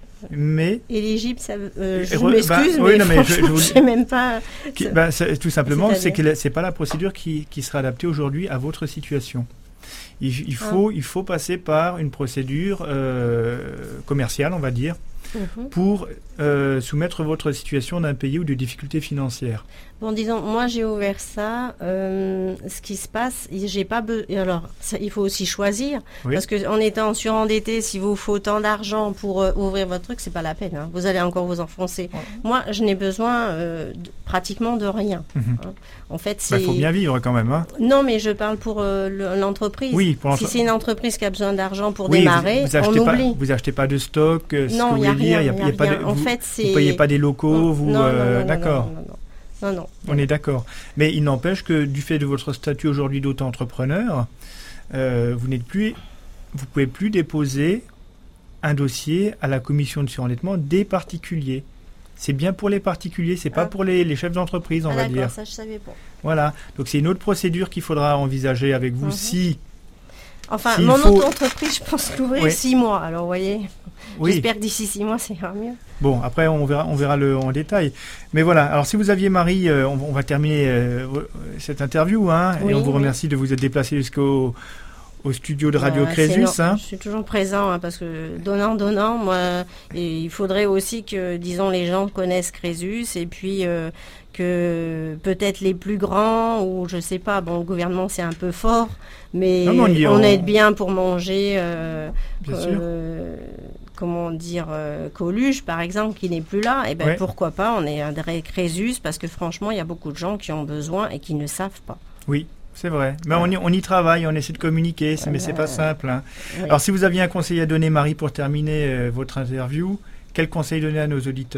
Mais éligible, ça, euh, je re, m'excuse, bah, mais, oui, non, mais franchement, je ne sais même pas. Qui, bah, tout simplement, c'est C'est-à-dire que c'est pas la procédure qui, qui sera adaptée aujourd'hui à votre situation. Il, il, faut, ah. il faut passer par une procédure euh, commerciale, on va dire, mm-hmm. pour euh, soumettre votre situation d'un pays ou de difficultés financières. Bon, disons, moi j'ai ouvert ça. Euh, ce qui se passe, j'ai pas be- alors ça, il faut aussi choisir oui. parce que en étant surendetté, s'il vous faut tant d'argent pour euh, ouvrir votre truc, c'est pas la peine. Hein. Vous allez encore vous enfoncer. Ouais. Moi, je n'ai besoin euh, de, pratiquement de rien. Mm-hmm. Hein. En fait, c'est. Il bah, faut bien vivre quand même. Hein. Non, mais je parle pour euh, le, l'entreprise. Oui, pour si c'est une entreprise qui a besoin d'argent pour oui, démarrer, vous, vous on pas, oublie. Vous achetez pas de stock. Euh, non, il n'y a rien. Y a, y a y a pas de, en vous, fait, c'est. Vous payez pas des locaux. Non, vous, non, euh, non, non, d'accord. Non, non, non. Non, non. On est d'accord. Mais il n'empêche que du fait de votre statut aujourd'hui d'auto-entrepreneur, euh, vous n'êtes plus, vous pouvez plus déposer un dossier à la commission de surendettement des particuliers. C'est bien pour les particuliers, c'est pas ah. pour les, les chefs d'entreprise, on ah, va d'accord, dire. Ça, je savais pas. Voilà. Donc c'est une autre procédure qu'il faudra envisager avec vous mm-hmm. si. Enfin, si mon faut... auto-entreprise, je pense l'ouvrir oui. six mois. Alors, vous voyez, oui. J'espère que d'ici six mois, ça ira mieux. Bon, après, on verra, on verra le en détail. Mais voilà, alors si vous aviez, Marie, euh, on, on va terminer euh, cette interview, hein, oui, et on vous oui. remercie de vous être déplacé jusqu'au au studio de Radio euh, Crésus. Hein. Je suis toujours présent, hein, parce que donnant, donnant, moi, et il faudrait aussi que, disons, les gens connaissent Crésus, et puis euh, que peut-être les plus grands, ou je sais pas, bon, le gouvernement c'est un peu fort, mais non, on, on aide bien pour manger, euh, bien euh, comment dire, euh, Coluche par exemple, qui n'est plus là, et ben ouais. pourquoi pas, on est un Crésus, parce que franchement, il y a beaucoup de gens qui ont besoin et qui ne savent pas. Oui. C'est vrai, mais ouais. on, y, on y travaille, on essaie de communiquer, c'est, ouais, mais c'est pas simple. Hein. Ouais. Alors si vous aviez un conseil à donner, Marie, pour terminer euh, votre interview, quel conseil donner à nos auditeurs ?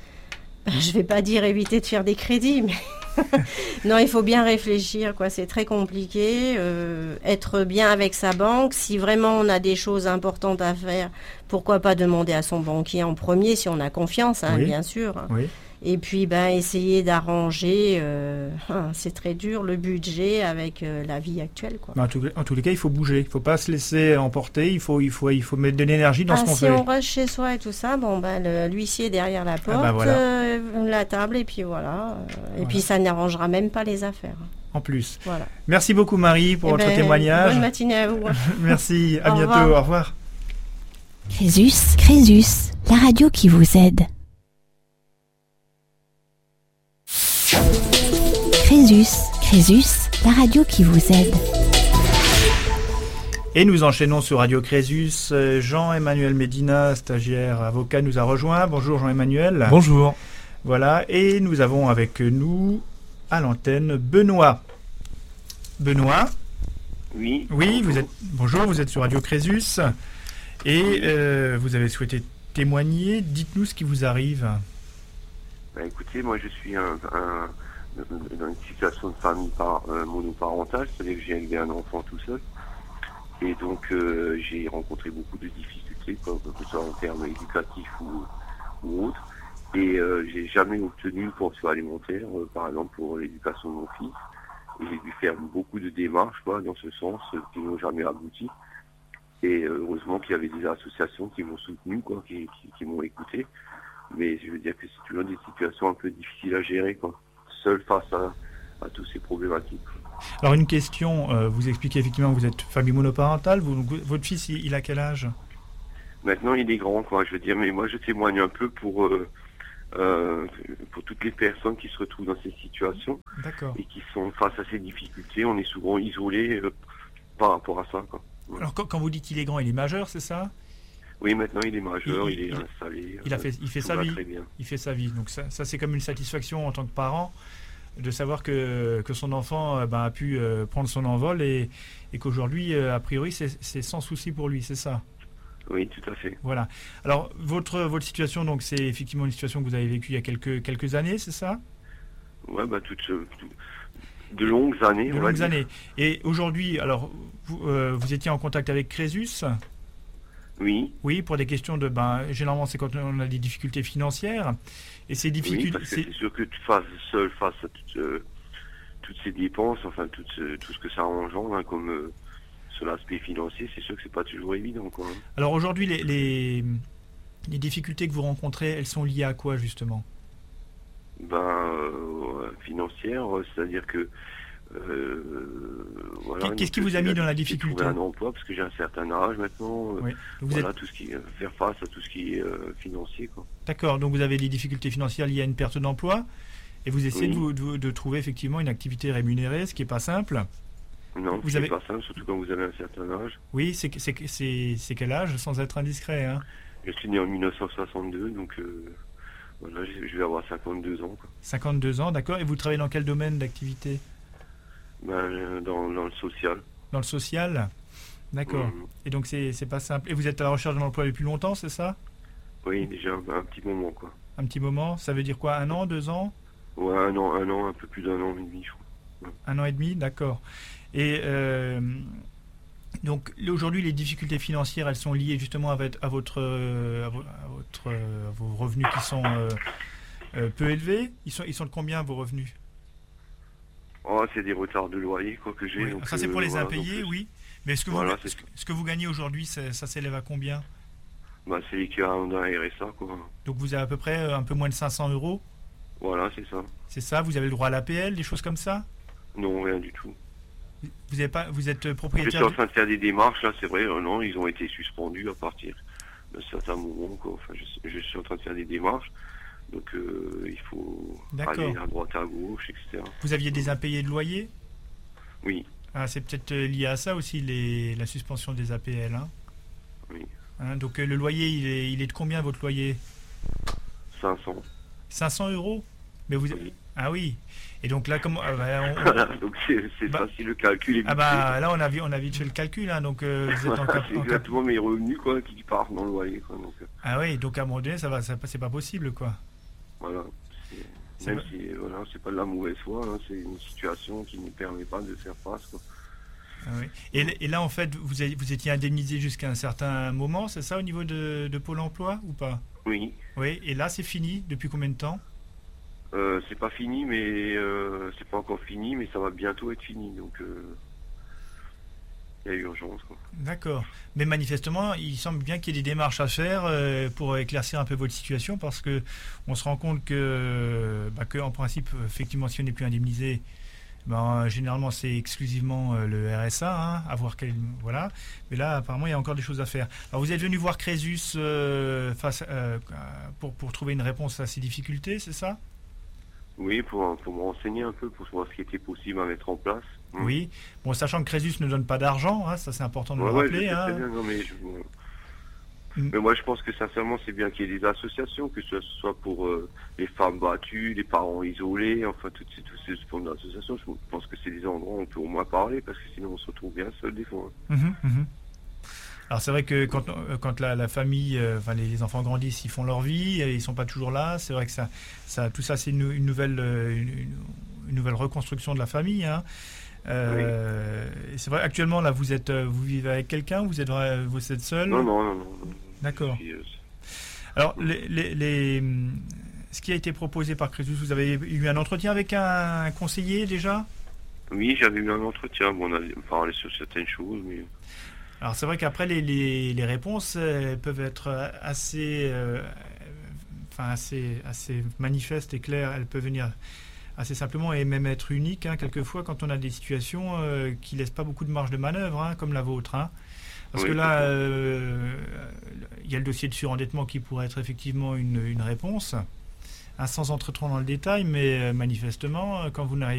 Je ne vais pas dire éviter de faire des crédits, mais non, il faut bien réfléchir, quoi. C'est très compliqué. Euh, être bien avec sa banque, si vraiment on a des choses importantes à faire, pourquoi pas demander à son banquier en premier, si on a confiance, hein, oui. bien sûr. Oui. Et puis, ben, essayer d'arranger, euh, c'est très dur, le budget avec euh, la vie actuelle, quoi. En, tout, en tous les cas, il faut bouger. Il ne faut pas se laisser emporter. Il faut, il faut, il faut mettre de l'énergie dans ah, ce qu'on si fait. Si on reste chez soi et tout ça, bon, ben, le, l'huissier derrière la porte, ah, ben, voilà. euh, la table, et puis voilà. Et voilà. puis, ça n'arrangera même pas les affaires. En plus. Voilà. Merci beaucoup, Marie, pour eh votre ben, témoignage. Bonne matinée à vous. Merci. À au bientôt. Revoir. Au revoir. Crésus, Crésus, la radio qui vous aide. Crésus, Crésus, la radio qui vous aide. Et nous enchaînons sur Radio Crésus. Jean-Emmanuel Médina, stagiaire avocat, nous a rejoint. Bonjour Jean-Emmanuel. Bonjour. Voilà, et nous avons avec nous à l'antenne Benoît. Benoît. Oui. Oui, vous êtes. Bonjour, vous êtes sur Radio Crésus et euh, vous avez souhaité témoigner. Dites-nous ce qui vous arrive. Bah, écoutez, moi je suis un, un dans une situation de famille par, euh, monoparentale, c'est-à-dire que j'ai élevé un enfant tout seul. Et donc euh, j'ai rencontré beaucoup de difficultés, quoi, que ce soit en termes éducatifs ou, ou autres. Et euh, j'ai jamais obtenu une pension alimentaire, euh, par exemple pour l'éducation de mon fils. Et j'ai dû faire beaucoup de démarches, quoi, dans ce sens, euh, qui n'ont jamais abouti. Et euh, heureusement qu'il y avait des associations qui m'ont soutenu, quoi, qui, qui, qui m'ont écouté. Mais je veux dire que c'est toujours des situations un peu difficiles à gérer, quoi, seul face à, à tous ces problématiques. Alors une question, euh, vous expliquez effectivement que vous êtes famille monoparentale, vous, votre fils il, il a quel âge ? Maintenant il est grand, quoi, je veux dire, mais moi je témoigne un peu pour, euh, euh, pour toutes les personnes qui se retrouvent dans ces situations. D'accord. Et qui sont face à ces difficultés. On est souvent isolés euh, par rapport à ça, quoi. Alors quand, quand vous dites qu'il est grand, il est majeur, c'est ça ? Oui, maintenant il est majeur, il, il est il, installé. Il, a fait, il fait sa vie. Il fait sa vie. Donc ça, ça c'est comme une satisfaction en tant que parent de savoir que, que son enfant euh, ben, a pu euh, prendre son envol et, et qu'aujourd'hui, euh, a priori, c'est, c'est sans souci pour lui, c'est ça ? Oui, tout à fait. Voilà. Alors votre, votre situation, donc, c'est effectivement une situation que vous avez vécue il y a quelques, quelques années, c'est ça ? Ouais, bah toutes euh, tout- de longues années. De on va longues dire. années. Et aujourd'hui, alors, vous, euh, vous étiez en contact avec Crésus? Oui, Oui, pour des questions de... Ben, généralement, c'est quand on a des difficultés financières. Et ces oui, difficultés... parce que c'est- c'est sûr que tu fasses seul face à toutes, euh, toutes ces dépenses, enfin tout, ce- tout ce que ça engendre, hein, comme euh, sur l'aspect financier, c'est sûr que c'est pas toujours évident, quoi. Hein. Alors aujourd'hui, les, les, les difficultés que vous rencontrez, elles sont liées à quoi, justement? Ben euh, ouais, financière, euh, c'est-à-dire que euh, voilà. Qu'est-ce qui donc, vous a j'ai mis dans la j'ai difficulté? trouvé un emploi parce que j'ai un certain âge maintenant. euh, Oui. Donc vous voilà, êtes... tout ce qui euh, faire face à tout ce qui est euh, financier, quoi. D'accord, donc vous avez des difficultés financières liées à une perte d'emploi et vous essayez Oui. de, vous- de, vous- de trouver effectivement une activité rémunérée, ce qui n'est pas simple. Non, Vous c'est avez- pas simple, surtout quand vous avez un certain âge. Oui, c'est c'est- c'est- c'est quel âge, sans être indiscret, hein? Je suis né en mille neuf cent soixante-deux, donc euh, voilà, je je vais avoir cinquante-deux ans, quoi. cinquante-deux ans, d'accord. Et vous travaillez dans quel domaine d'activité? Ben, euh, dans, dans le social. Dans le social? D'accord. Mhm. Et donc c'est c'est pas simple. Et vous êtes à la recherche d'un emploi depuis longtemps, c'est ça? Oui, déjà un, un petit moment, quoi. Un petit moment? Ça veut dire quoi? Un an, deux ans? Ouais, un an, un an, un peu plus d'un an et demi, je crois. Un an et demi, d'accord. Et euh, donc là, aujourd'hui, les difficultés financières, elles sont liées justement à votre, à votre, euh, à vo- à votre, euh, à vos revenus qui sont euh, euh, peu élevés. Ils sont, ils sont de combien vos revenus? Oh, c'est des retards de loyer, quoi, que j'ai. Oui, donc, ça c'est euh, pour les voilà, impayés, donc, oui. Mais ce que, Voilà, vous, c'est ce, que, ce que vous gagnez aujourd'hui, ça, ça s'élève à combien? Bah, c'est l'équivalent d'un R S A, quoi. Donc vous avez à peu près euh, un peu moins de cinq cents euros. Voilà, c'est ça. C'est ça? Vous avez le droit à l'A P L, des choses comme ça? Non, rien du tout. Vous, avez pas, vous êtes Je suis propriétaire en du- train de faire des démarches, là, c'est vrai, euh, non, ils ont été suspendus à partir d'un certain moment, quoi. Enfin, je, je suis en train de faire des démarches, donc euh, il faut D'accord. aller à droite, à gauche, et cetera. Vous aviez des impayés de loyer? Oui, Ah, c'est peut-être euh, lié à ça aussi, les, la suspension des A P L. Hein. oui. Hein, donc euh, le loyer, il est, il est de combien votre loyer? cinq cents. cinq cents euros? Mais vous... Oui. Ah oui. Et donc là, comment... ah bah, on- Voilà, donc c'est c'est Bah- facile le calcul. est ah vite bah là, on a, vi- on a vite fait le calcul. Hein, donc euh, vous fait. êtes en Voilà, cap- c'est en cap- exactement mes revenus, quoi, qui partent dans le loyer, quoi. Donc, euh, Ah oui, donc à un moment donné, ça va, ça, c'est pas possible, quoi. voilà. C'est- C'est Même pas- si, voilà, c'est pas de la mauvaise foi, hein, c'est une situation qui ne permet pas de faire face, quoi. Ah oui. Et, et là, en fait, vous, avez- vous étiez indemnisé jusqu'à un certain moment, c'est ça, au niveau de, de Pôle emploi ou pas? Oui. Oui, et là, c'est fini. Depuis combien de temps? Euh, c'est pas fini, mais euh, c'est pas encore fini, mais ça va bientôt être fini, donc euh, il y a urgence, quoi. D'accord. Mais manifestement, il semble bien qu'il y ait des démarches à faire euh, pour éclaircir un peu votre situation, parce que on se rend compte que, bah, que en principe, effectivement, si on n'est plus indemnisé, ben, généralement, c'est exclusivement euh, le R S A, hein, à voir quel, voilà. Mais là, apparemment, il y a encore des choses à faire. Alors, vous êtes venu voir Crésus euh, face, euh, pour, pour trouver une réponse à ces difficultés, c'est ça? Oui, pour, pour me renseigner un peu, pour voir ce qui était possible à mettre en place. Mm. Oui. Bon, sachant que Crésus ne donne pas d'argent, hein, ça c'est important de Ouais, le ouais, rappeler. je sais Hein. très bien, non, mais, je- bon. Mm. Mais moi je pense que sincèrement c'est bien qu'il y ait des associations, que ce soit pour euh, les femmes battues, les parents isolés, enfin toutes ces, toutes ces formes d'associations. Je pense que c'est des endroits où on peut au moins parler, parce que sinon on se retrouve bien seul des fois. Mhm, mhm. Alors c'est vrai que quand, euh, quand la, la famille, euh, enfin les, les enfants grandissent, ils font leur vie, et ils sont pas toujours là. C'est vrai que ça, ça, tout ça c'est une, une nouvelle, euh, une, une nouvelle reconstruction de la famille. Hein. Euh, et c'est vrai. Actuellement là, vous êtes, euh, vous vivez avec quelqu'un, vous êtes, vra- vous êtes seul. Non, non, non, non. non. D'accord. Puis, euh, Alors les, les, les, hum, ce qui a été proposé par Crésus, vous avez eu un entretien avec un conseiller déjà? oui, j'avais eu un entretien, bon, on a parlé sur certaines choses, mais Alors c'est vrai qu'après les, les, les réponses euh, peuvent être assez, euh, enfin assez, assez manifestes et claires. Elles peuvent venir assez simplement et même être uniques. Hein, quelquefois quand on a des situations euh, qui laissent pas beaucoup de marge de manœuvre, hein, comme la vôtre. Hein. Parce Oui, que là, tout à fait. euh, il y a le dossier de surendettement qui pourrait être effectivement une, une réponse, hein, sans entrer trop dans le détail, mais euh, manifestement, quand vous n'arrivez